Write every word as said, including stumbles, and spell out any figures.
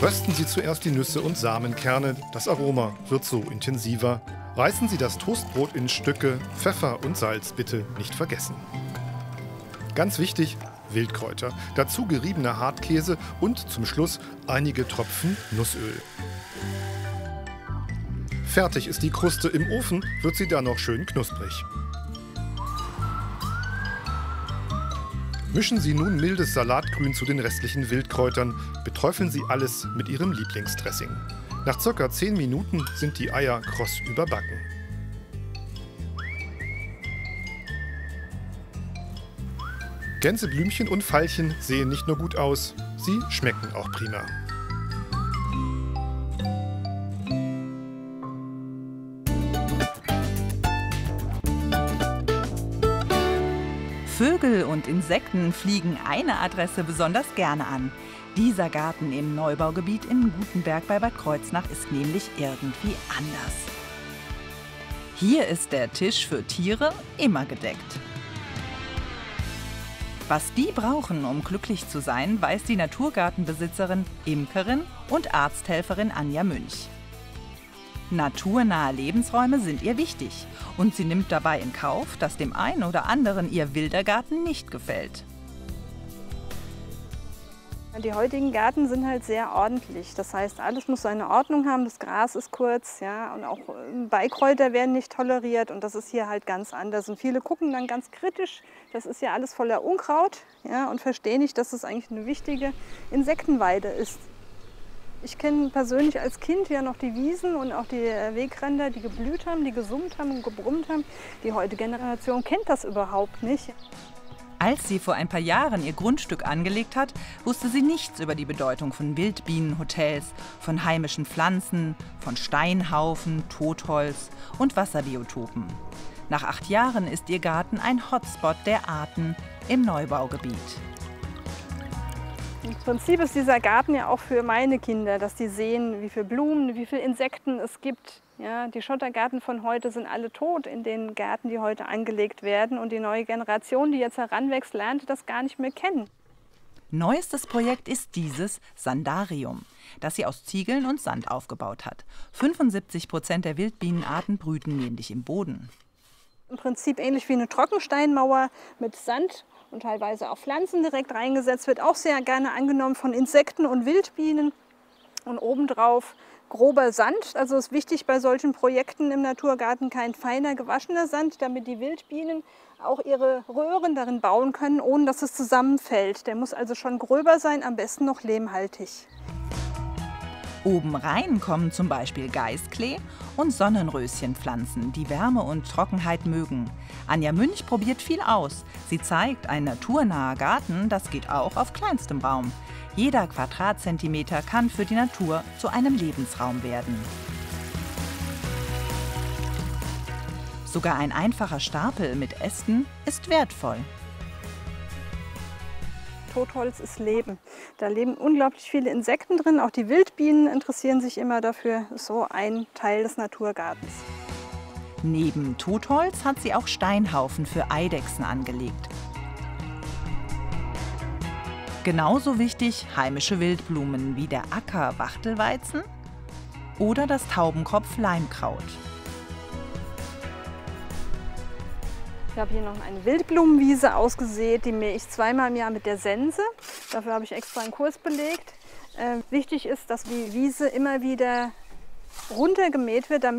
Rösten Sie zuerst die Nüsse und Samenkerne, das Aroma wird so intensiver. Reißen Sie das Toastbrot in Stücke, Pfeffer und Salz bitte nicht vergessen. Ganz wichtig, Wildkräuter, dazu geriebener Hartkäse und zum Schluss einige Tropfen Nussöl. Fertig ist die Kruste, im Ofen wird sie dann noch schön knusprig. Mischen Sie nun mildes Salatgrün zu den restlichen Wildkräutern, beträufeln Sie alles mit Ihrem Lieblingsdressing. Nach ca. zehn Minuten sind die Eier kross überbacken. Gänseblümchen und Veilchen sehen nicht nur gut aus, sie schmecken auch prima. Vögel und Insekten fliegen eine Adresse besonders gerne an. Dieser Garten im Neubaugebiet in Gutenberg bei Bad Kreuznach ist nämlich irgendwie anders. Hier ist der Tisch für Tiere immer gedeckt. Was die brauchen, um glücklich zu sein, weiß die Naturgartenbesitzerin, Imkerin und Arzthelferin Anja Münch. Naturnahe Lebensräume sind ihr wichtig und sie nimmt dabei in Kauf, dass dem einen oder anderen ihr wilder Garten nicht gefällt. Die heutigen Gärten sind halt sehr ordentlich. Das heißt, alles muss seine Ordnung haben. Das Gras ist kurz, ja, und auch Beikräuter werden nicht toleriert. Und das ist hier halt ganz anders. Und viele gucken dann ganz kritisch. Das ist ja alles voller Unkraut, ja, und verstehen nicht, dass es eigentlich eine wichtige Insektenweide ist. Ich kenne persönlich als Kind ja noch die Wiesen und auch die Wegränder, die geblüht haben, die gesummt haben und gebrummt haben. Die heutige Generation kennt das überhaupt nicht. Als sie vor ein paar Jahren ihr Grundstück angelegt hat, wusste sie nichts über die Bedeutung von Wildbienenhotels, von heimischen Pflanzen, von Steinhaufen, Totholz und Wasserbiotopen. Nach acht Jahren ist ihr Garten ein Hotspot der Arten im Neubaugebiet. Im Prinzip ist dieser Garten ja auch für meine Kinder, dass die sehen, wie viele Blumen, wie viele Insekten es gibt. Ja, die Schottergärten von heute sind alle tot in den Gärten, die heute angelegt werden. Und die neue Generation, die jetzt heranwächst, lernt das gar nicht mehr kennen. Neuestes Projekt ist dieses Sandarium, das sie aus Ziegeln und Sand aufgebaut hat. fünfundsiebzig Prozent der Wildbienenarten brüten nämlich im Boden. Im Prinzip ähnlich wie eine Trockensteinmauer mit Sand und teilweise auch Pflanzen direkt reingesetzt, wird auch sehr gerne angenommen von Insekten und Wildbienen. Und obendrauf grober Sand. Also ist wichtig bei solchen Projekten im Naturgarten kein feiner gewaschener Sand, damit die Wildbienen auch ihre Röhren darin bauen können, ohne dass es zusammenfällt. Der muss also schon gröber sein, am besten noch lehmhaltig. Oben rein kommen zum Beispiel Geißklee und Sonnenröschenpflanzen, die Wärme und Trockenheit mögen. Anja Münch probiert viel aus. Sie zeigt, ein naturnaher Garten, das geht auch auf kleinstem Raum. Jeder Quadratzentimeter kann für die Natur zu einem Lebensraum werden. Sogar ein einfacher Stapel mit Ästen ist wertvoll. Totholz ist Leben. Da leben unglaublich viele Insekten drin. Auch die Wildbienen interessieren sich immer dafür. Das ist so ein Teil des Naturgartens. Neben Totholz hat sie auch Steinhaufen für Eidechsen angelegt. Genauso wichtig heimische Wildblumen wie der Acker-Wachtelweizen oder das Taubenkopf-Leimkraut. Ich habe hier noch eine Wildblumenwiese ausgesät, die mähe ich zweimal im Jahr mit der Sense. Dafür habe ich extra einen Kurs belegt. Äh, wichtig ist, dass die Wiese immer wieder runtergemäht wird, damit